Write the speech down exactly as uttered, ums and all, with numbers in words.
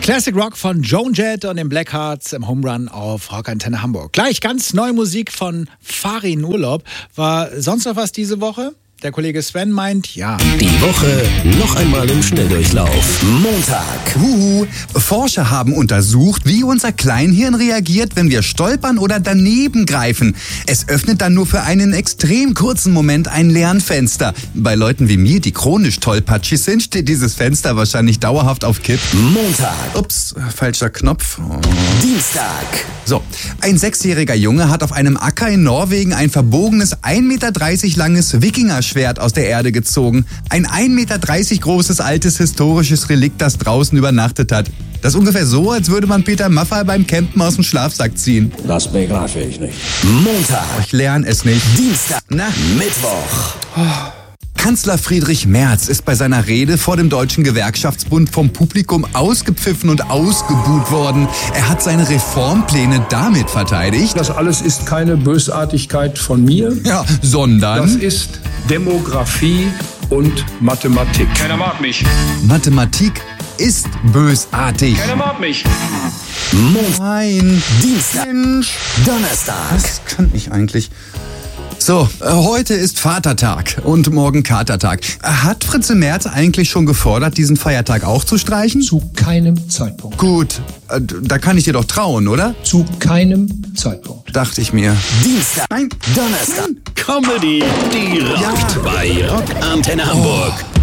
Classic Rock von Joan Jett und den Blackhearts im Home Run auf Rock Antenne Hamburg. Gleich ganz neue Musik von Farin Urlaub. War sonst noch was diese Woche? Der Kollege Sven meint, ja. Die Woche noch einmal im Schnelldurchlauf. Montag. Huhu. Forscher haben untersucht, wie unser Kleinhirn reagiert, wenn wir stolpern oder daneben greifen. Es öffnet dann nur für einen extrem kurzen Moment ein Lernfenster. Bei Leuten wie mir, die chronisch tollpatschig sind, steht dieses Fenster wahrscheinlich dauerhaft auf Kipp. Montag. Ups, falscher Knopf. Oh. Dienstag. So, ein sechsjähriger Junge hat auf einem Acker in Norwegen ein verbogenes ein Meter dreißig langes Wikingerschwert aus der Erde gezogen. Ein ein Meter dreißig großes altes historisches Relikt, das draußen übernachtet hat. Das ist ungefähr so, als würde man Peter Maffay beim Campen aus dem Schlafsack ziehen. Das begreife ich nicht. Montag. Ich lerne es nicht. Dienstag. Na? Mittwoch. Oh. Kanzler Friedrich Merz ist bei seiner Rede vor dem Deutschen Gewerkschaftsbund vom Publikum ausgepfiffen und ausgebuht worden. Er hat seine Reformpläne damit verteidigt. Das alles ist keine Bösartigkeit von mir. Ja, sondern... Das ist Demografie und Mathematik. Keiner mag mich. Mathematik ist bösartig. Keiner mag mich. Montag. Nein. Dienstag. Mensch. Donnerstag. Was kann ich eigentlich? So, äh, heute ist Vatertag und morgen Katertag. Hat Fritze Merz eigentlich schon gefordert, diesen Feiertag auch zu streichen? Zu keinem Zeitpunkt. Gut, äh, da kann ich dir doch trauen, oder? Zu keinem Zeitpunkt. Dachte ich mir. Dienstag. Nein. Donnerstag. Comedy, die rockt bei Rock Antenne Hamburg.